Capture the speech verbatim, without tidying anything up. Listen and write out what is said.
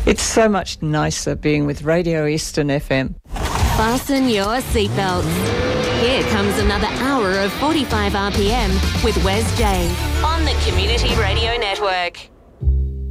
It's so much nicer being with Radio Eastern F M. Fasten your seatbelts. Here comes another hour of forty-five R P M with Wes J on the Community Radio Network.